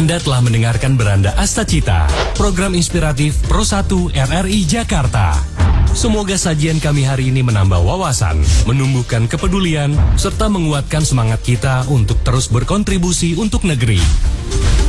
Anda telah mendengarkan Beranda Astacita, program inspiratif Pro 1 RRI Jakarta. Semoga sajian kami hari ini menambah wawasan, menumbuhkan kepedulian, serta menguatkan semangat kita untuk terus berkontribusi untuk negeri.